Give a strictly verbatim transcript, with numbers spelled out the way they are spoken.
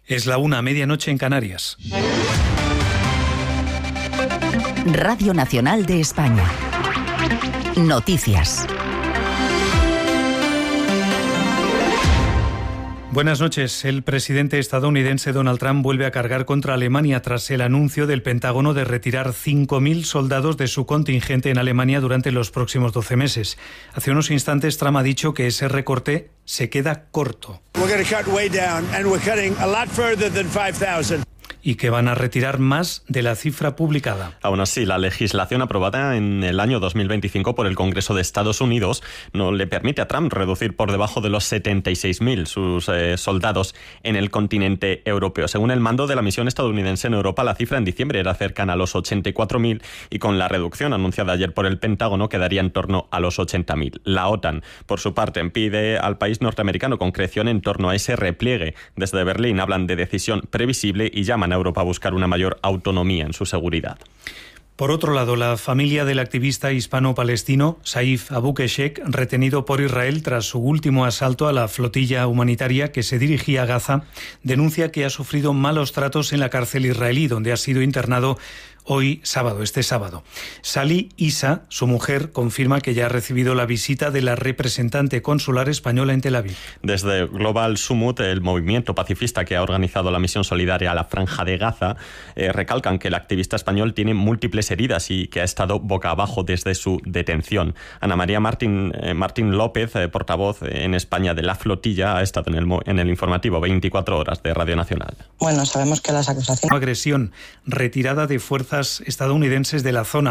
Es la una, medianoche en Canarias. Radio Nacional de España. Noticias. Buenas noches. El presidente estadounidense Donald Trump vuelve a cargar contra Alemania tras el anuncio del Pentágono de retirar cinco mil soldados de su contingente en Alemania durante los próximos doce meses. Hace unos instantes Trump ha dicho que ese recorte se queda corto. Y que van a retirar más de la cifra publicada. Aún así, la legislación aprobada en el año dos mil veinticinco por el Congreso de Estados Unidos no le permite a Trump reducir por debajo de los setenta y seis mil sus eh, soldados en el continente europeo. Según el mando de la misión estadounidense en Europa, la cifra en diciembre era cercana a los ochenta y cuatro mil y con la reducción anunciada ayer por el Pentágono quedaría en torno a los ochenta mil. La OTAN, por su parte, pide al país norteamericano concreción en torno a ese repliegue. Desde Berlín hablan de decisión previsible y llaman a Europa a buscar una mayor autonomía en su seguridad. Por otro lado, la familia del activista hispano-palestino Saif Abu Keshek, retenido por Israel tras su último asalto a la flotilla humanitaria que se dirigía a Gaza, denuncia que ha sufrido malos tratos en la cárcel israelí, donde ha sido internado hoy sábado, este sábado. Sali Issa, su mujer, confirma que ya ha recibido la visita de la representante consular española en Tel Aviv. Desde Global Summit, el movimiento pacifista que ha organizado la misión solidaria a la Franja de Gaza, eh, recalcan que el activista español tiene múltiples heridas y que ha estado boca abajo desde su detención. Ana María Martín, eh, Martín López, eh, portavoz en España de la flotilla, ha estado en el, en el informativo veinticuatro horas de Radio Nacional. Bueno, sabemos que las acusaciones... Agresión, retirada de fuerzas estadounidenses de la zona.